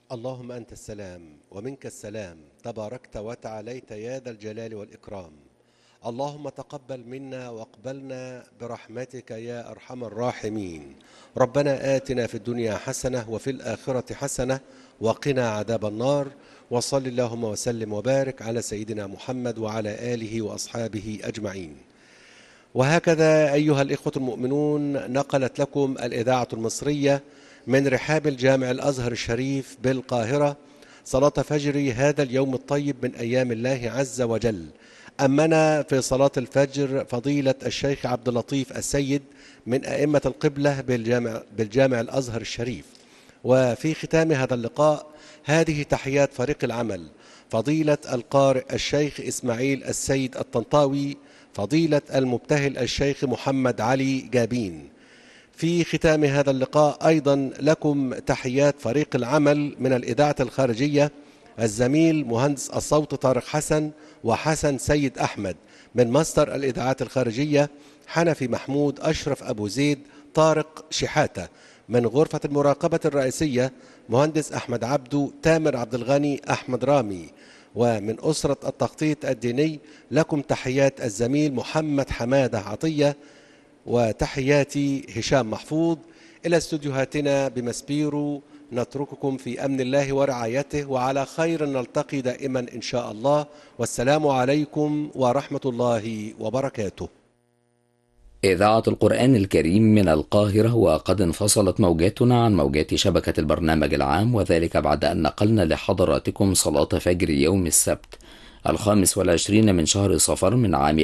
اللهم أنت السلام ومنك السلام، تباركت وتعاليت يا ذا الجلال والإكرام. اللهم تقبل منا واقبلنا برحمتك يا أرحم الراحمين. ربنا آتنا في الدنيا حسنة وفي الآخرة حسنة وقنا عذاب النار. وصل اللهم وسلم وبارك على سيدنا محمد وعلى آله وأصحابه أجمعين. وهكذا أيها الإخوة المؤمنون، نقلت لكم الإذاعة المصرية من رحاب الجامع الأزهر الشريف بالقاهرة صلاة فجر هذا اليوم الطيب من أيام الله عز وجل. أمنا في صلاة الفجر فضيلة الشيخ عبد اللطيف السيد من أئمة القبلة بالجامع الأزهر الشريف. وفي ختام هذا اللقاء هذه تحيات فريق العمل: فضيلة القارئ الشيخ إسماعيل السيد الطنطاوي، فضيلة المبتهل الشيخ محمد علي جابين. في ختام هذا اللقاء أيضا لكم تحيات فريق العمل من الإذاعة الخارجية: الزميل مهندس الصوت طارق حسن وحسن سيد أحمد، من مصدر الإذاعات الخارجية حنفي محمود، أشرف أبو زيد، طارق شحاتة، من غرفة المراقبة الرئيسية مهندس أحمد عبدو، تامر عبد الغني، أحمد رامي. ومن أسرة التخطيط الديني لكم تحيات الزميل محمد حمادة عطية، وتحياتي هشام محفوظ. إلى استوديوهاتنا بمسبيرو نترككم في أمن الله ورعايته، وعلى خير نلتقي دائما إن شاء الله، والسلام عليكم ورحمة الله وبركاته. إذاعة القرآن الكريم من القاهرة، وقد انفصلت موجاتنا عن موجات شبكة البرنامج العام، وذلك بعد أن نقلنا لحضراتكم صلاة فجر يوم السبت 25 من شهر صفر من عام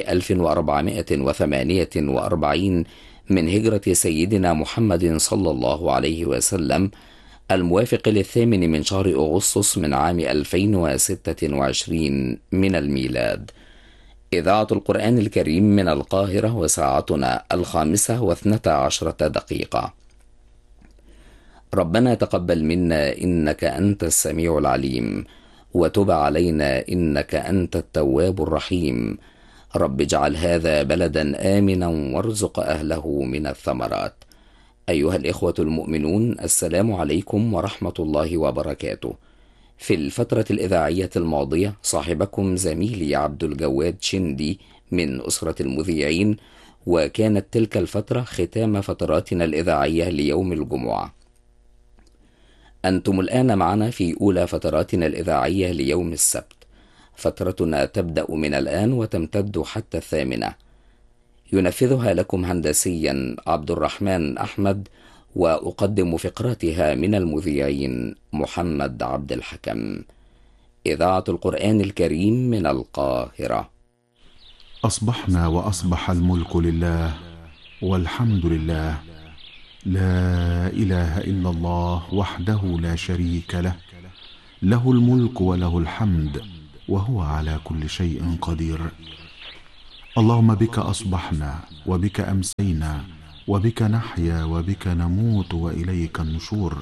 1448 من هجرة سيدنا محمد صلى الله عليه وسلم، الموافق للثامن من شهر أغسطس من عام 2026 من الميلاد. إذاعة القرآن الكريم من القاهرة، وساعتنا 5:12. ربنا تقبل منا إنك أنت السميع العليم، وتب علينا إنك أنت التواب الرحيم. رب اجعل هذا بلدا آمنا وارزق أهله من الثمرات. أيها الإخوة المؤمنون، السلام عليكم ورحمة الله وبركاته. في الفترة الإذاعية الماضية صاحبكم زميلي عبد الجواد شندي من أسرة المذيعين، وكانت تلك الفترة ختام فتراتنا الإذاعية ليوم الجمعة. أنتم الآن معنا في أولى فتراتنا الإذاعية ليوم السبت. فترتنا تبدأ من الآن وتمتد حتى 8. ينفذها لكم هندسيا عبد الرحمن أحمد، وأقدم فقراتها من المذيعين محمد عبد الحكم. إذاعة القرآن الكريم من القاهرة. أصبحنا وأصبح الملك لله والحمد لله، لا إله إلا الله وحده لا شريك له، له الملك وله الحمد وهو على كل شيء قدير. اللهم بك أصبحنا وبك أمسينا وبك نحيا وبك نموت وإليك النشور.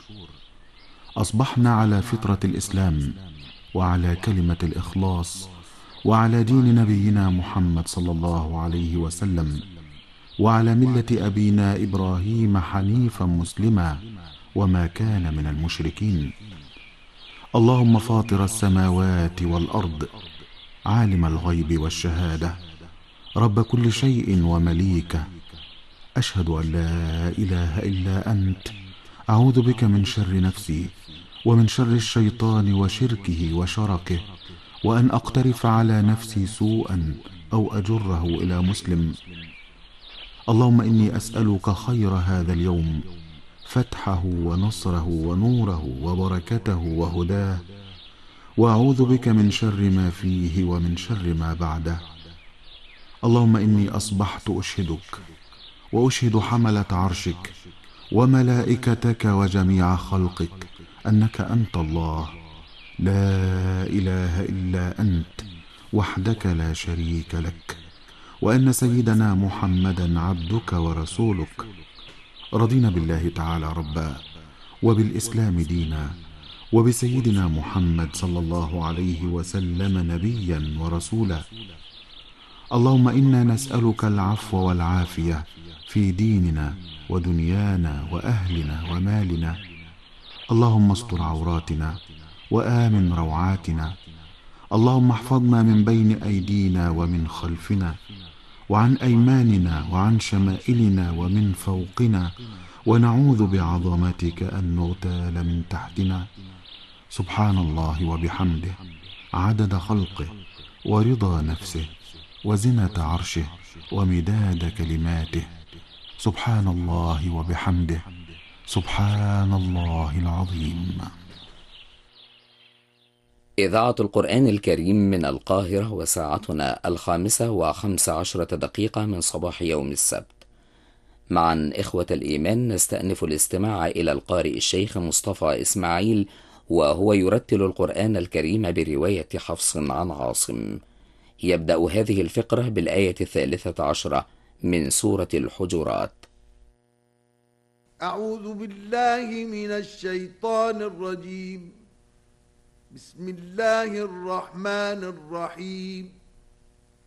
أصبحنا على فطرة الإسلام وعلى كلمة الإخلاص وعلى دين نبينا محمد صلى الله عليه وسلم، وعلى ملة أبينا إبراهيم حنيفا مسلما وما كان من المشركين. اللهم فاطر السماوات والأرض، عالم الغيب والشهادة، رب كل شيء ومليكه، أشهد أن لا إله إلا أنت، أعوذ بك من شر نفسي ومن شر الشيطان وشركه وشركه، وأن أقترف على نفسي سوءا أو أجره إلى مسلم. اللهم إني أسألك خير هذا اليوم، فتحه ونصره ونوره وبركته وهداه، وأعوذ بك من شر ما فيه ومن شر ما بعده. اللهم إني أصبحت أشهدك وأشهد حملة عرشك وملائكتك وجميع خلقك أنك أنت الله، لا إله إلا أنت وحدك لا شريك لك، وأن سيدنا محمدا عبدك ورسولك. رضينا بالله تعالى ربا، وبالإسلام دينا، وبسيدنا محمد صلى الله عليه وسلم نبيا ورسولا. اللهم إنا نسألك العفو والعافية في ديننا ودنيانا وأهلنا ومالنا. اللهم استر عوراتنا وآمن روعاتنا. اللهم احفظنا من بين أيدينا ومن خلفنا وعن أيماننا وعن شمائلنا ومن فوقنا، ونعوذ بعظمتك أن نغتال من تحتنا. سبحان الله وبحمده عدد خلقه ورضا نفسه وزنة عرشه ومداد كلماته. سبحان الله وبحمده سبحان الله العظيم. إذاعة القرآن الكريم من القاهرة، وساعتنا 5:15 من صباح يوم السبت. معا إخوة الإيمان نستأنف الاستماع إلى القارئ الشيخ مصطفى إسماعيل وهو يرتل القرآن الكريم برواية حفص عن عاصم. يبدأ هذه الفقرة بالآية 13 من سورة الحجرات. أعوذ بالله من الشيطان الرجيم. بسم الله الرحمن الرحيم.